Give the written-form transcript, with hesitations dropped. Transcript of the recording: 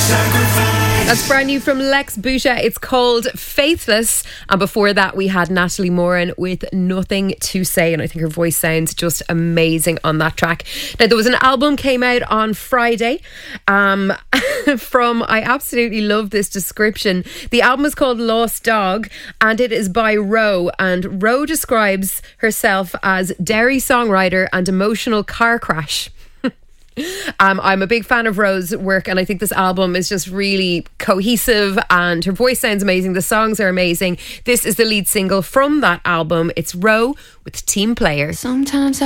That's brand new from Lex Busha. It's called Faithless. And before that, we had Natalie Moran with Nothing to Say. And I think her voice sounds just amazing on that track. Now, there was an album came out on Friday I absolutely love this description. The album is called Lost Dog and it is by Ro. And Ro describes herself as dairy songwriter and emotional car crash. I'm a big fan of Ro's work and I think this album is just really cohesive and her voice sounds amazing. The songs are amazing. This is the lead single from that album. It's Ro with Team Player. Sometimes